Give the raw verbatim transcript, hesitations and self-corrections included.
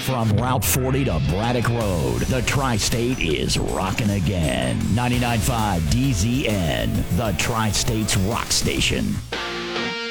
From Route forty to Braddock Road, the Tri-State is rocking again. ninety-nine point five D Z N, the Tri-State's rock station.